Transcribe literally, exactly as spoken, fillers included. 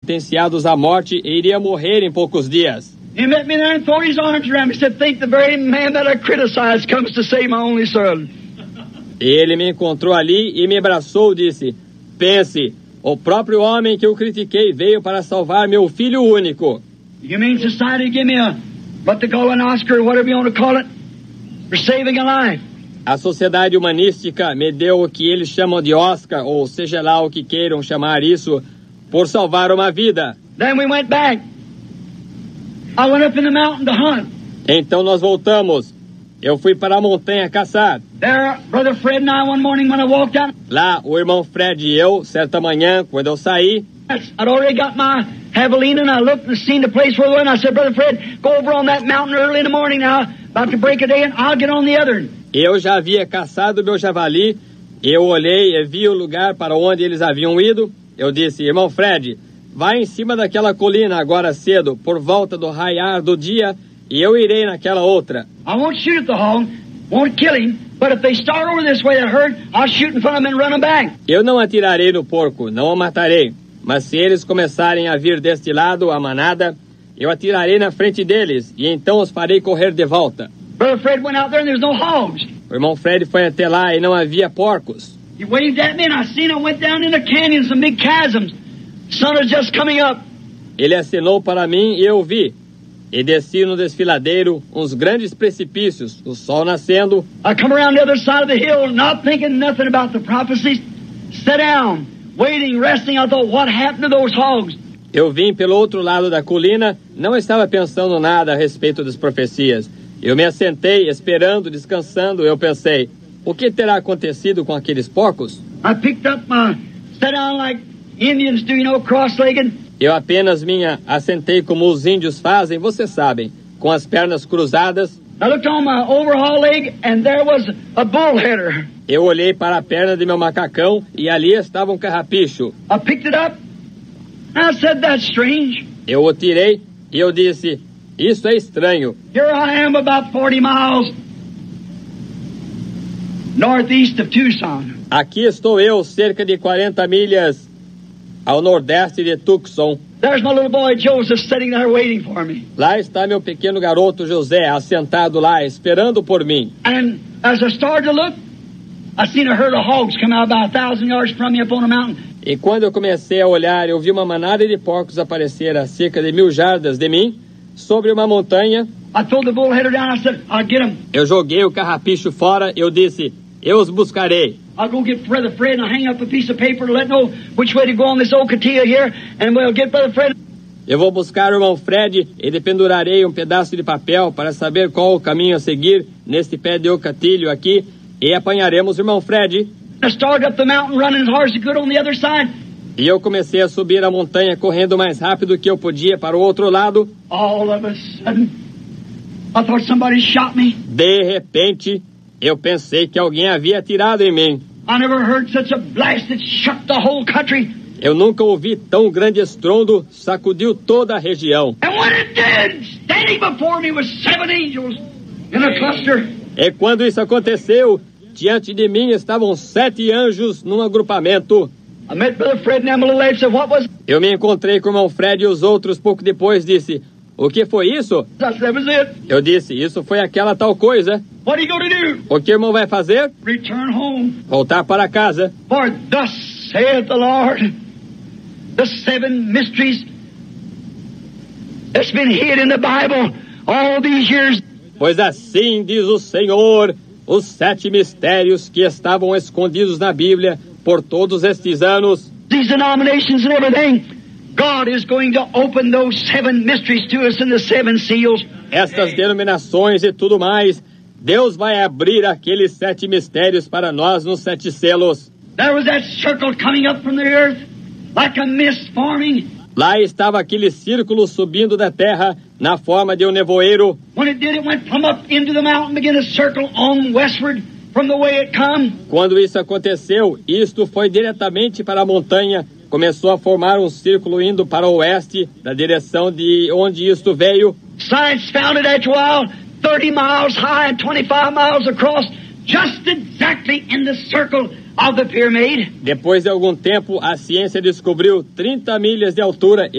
sentenciados à morte e iria morrer em poucos dias. He met me there and threw his arms around me. He said, think the very man that I criticized comes to save my only son. Ele me encontrou ali e me abraçou e disse, pense, o próprio homem que eu critiquei veio para salvar meu filho único. The Humane Society give me a, what they call an Oscar, or whatever you want to call it, for saving a life. A Sociedade Humanística me deu o que eles chamam de Oscar, ou seja lá o que queiram chamar isso, por salvar uma vida. Then we went back. I went up in the mountain to hunt. Então nós voltamos. Eu fui para a montanha caçar. There, Brother Fred and I, one morning when I walked out, Lá, o irmão Fred e eu, certa manhã, quando eu saí, I'd already got my javelina and I looked and seen the place where we were and I said, Brother Fred, go over on that mountain early in the morning now, about to break a day, and I'll get on the other. eu já havia caçado meu javali. Eu olhei e vi o lugar para onde eles haviam ido. Eu disse, irmão Fred, vai em cima daquela colina agora cedo, por volta do raiar do dia, e eu irei naquela outra. I won't shoot at the hog, won't kill him, but if they start over this way that hurt, I'll shoot in front of them and run them back. Eu não atirarei no porco, não o matarei. Mas se eles começarem a vir deste lado, a manada, eu atirarei na frente deles, e então os farei correr de volta. Brother Fred went out there and there's no hogs. O irmão Fred foi até lá e não havia porcos. He waved at me and I seen I went down in the canyon, some big chasms. Sun was just coming up. Ele acenou para mim e eu vi. E desci no desfiladeiro uns grandes precipícios, o sol nascendo. I come around the other side of the hill, not thinking nothing about the prophecies. Sat down, waiting, resting. I thought, what happened to those hogs? Eu vim pelo outro lado da colina, não estava pensando nada a respeito das profecias. Eu me assentei, esperando, descansando. Eu pensei, o que terá acontecido com aqueles porcos? I picked up my, sat down like Indians do, you know, cross-legged. Eu apenas me assentei como os índios fazem, vocês sabem, com as pernas cruzadas. I looked on my overhaul leg and there was a bullheader. Eu olhei para a perna de meu macacão e ali estava um carrapicho. I picked it up. I said, that's strange. Eu o tirei e eu disse, isso é estranho. Here I am about forty miles northeast of Tucson. Aqui estou eu, cerca de quarenta milhas ao nordeste de Tucson. There's my little boy Joseph sitting there waiting for me. Lá está meu pequeno garoto José, assentado lá, esperando por mim. And as I started to look, I seen a herd of hogs come out about a thousand yards from me up on the mountain. E quando eu comecei a olhar, eu vi uma manada de porcos aparecer a cerca de mil jardas de mim, sobre uma montanha. I threw the bullheader down. I said, I'll get him. Eu joguei o carrapicho fora, eu disse, eu os buscarei. I'll go get Brother Fred and I'll hang up a piece of paper to let know which way to go on this old catilla here, and we'll get Brother Fred. Eu vou buscar o irmão Fred e lhe pendurarei um pedaço de papel para saber qual o caminho a seguir neste pé de ocatilho aqui, e apanharemos o irmão Fred. I started up the mountain running as hard as I could on the other side. E eu comecei a subir a montanha correndo o mais rápido que eu podia para o outro lado. All of a sudden, I thought somebody shot me. De repente, eu pensei que alguém havia atirado em mim. I never heard such a blast that shook the whole country. Eu nunca ouvi tão grande estrondo, sacudiu toda a região. And when it did, standing before me was seven angels in a cluster. E quando isso aconteceu, diante de mim estavam sete anjos num agrupamento. I met Brother Fred and them a little later. Said, what was it? Eu me encontrei com o irmão Fred e os outros pouco depois. Disse, o que foi isso? I said, that was it. Eu disse, isso foi aquela tal coisa. What are you going to do? O que o irmão vai fazer? Return home. Voltar para casa. For thus saith the Lord, the seven mysteries that's been hid in the Bible all these years. Pois assim diz o Senhor, os sete mistérios que estavam escondidos na Bíblia por todos estes anos. These denominations and everything, God is going to open those seven mysteries to us in the seven seals. Estas denominações e tudo mais, Deus vai abrir aqueles sete mistérios para nós nos sete selos. There was that circle coming up from the earth, like a mist forming. Lá estava aquele círculo subindo da terra na forma de um nevoeiro. When it did, it went plumb up into the mountain, began to circle on westward from the way it come. Quando isso aconteceu, isto foi diretamente para a montanha, começou a formar um círculo indo para o oeste, da direção de onde isto veio. Science found it after a while, thirty miles high and twenty-five miles across, just exactly in the circle of the pyramid. Depois de algum tempo, a ciência descobriu trinta milhas de altura